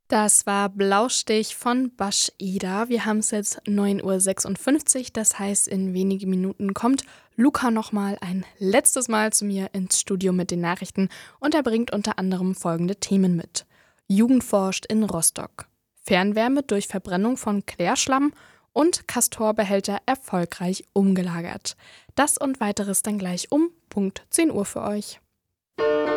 Das war Blaustich von Basch-Ida. Wir haben es jetzt 9:56 Uhr, das heißt, in wenigen Minuten kommt Luca nochmal ein letztes Mal zu mir ins Studio mit den Nachrichten und er bringt unter anderem folgende Themen mit. Jugend forscht in Rostock. Fernwärme durch Verbrennung von Klärschlamm und Castorbehälter erfolgreich umgelagert. Das und weiteres dann gleich um Punkt 10 Uhr für euch.